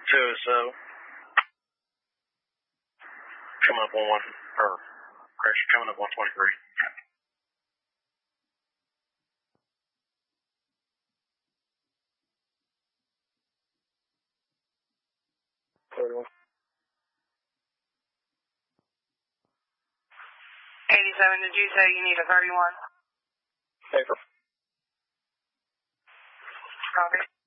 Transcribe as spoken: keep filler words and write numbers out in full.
two oh seven. Coming up on one, or actually coming up one twenty-three. eighty-seven, did you say you need a thirty-one? Paper. Copy.